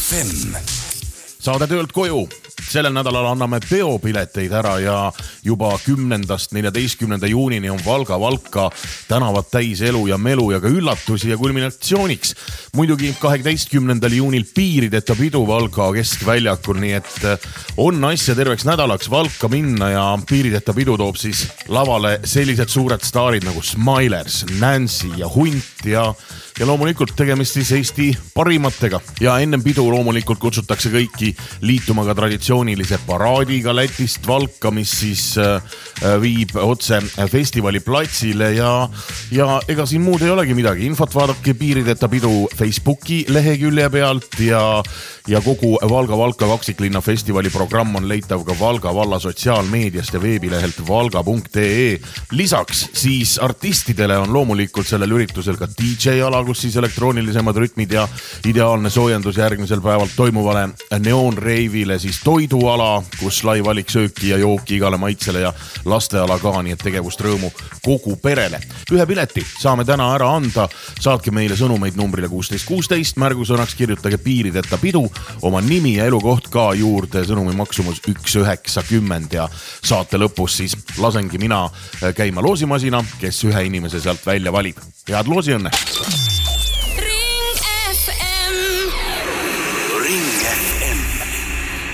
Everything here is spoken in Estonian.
FM. Saade töölt koju. Sellel nädalal anname peopileteid ära ja juba 10.–14. juunini on Valga tänavad täis elu ja melu ja ka üllatusi ja kulminatsiooniks. Muidugi 12. juunil piirideta pidu Valga keskväljakul, nii et on asja terveks nädalaks Valka minna ja piirideta pidu toob siis lavale sellised suured staarid nagu Smilers, Nancy ja Hunt ja loomulikult tegemist siis Eesti parimatega. Ja ennem pidu loomulikult kutsutakse kõiki liituma ka traditsioonilise paraadiga Lätist Valka, mis siis viib otse festivali platsile ja ega siin muud ei olegi midagi. Infot vaadake piirideta pidu Facebooki lehekülje pealt ja kogu Valga kaksiklinna festivali programm on leitav ka Valga valla sotsiaalmeediast ja veebilehelt valga.ee. Lisaks siis artistidele on loomulikult sellel üritusel ka DJ-ala, kus siis elektroonilisemad rütmid ja ideaalne soojendus järgmisel päeval toimuvale neoonreivile siis toiduala, kus lai valik sööki ja jooki igale maitsele ja lasteala ka, nii et tegevust rõõmu kogu perele. Ühe pileti saame täna ära anda. Saatke meile sõnumeid numbrile 1616, märgusõnaks kirjutage piirideta pidu, oma nimi ja elukoht ka juurde, sõnumi maksumus 1,90 ja saate lõpus siis lasengi mina käima loosimasina, kes ühe inimese sealt välja valib. Head loosiõnne!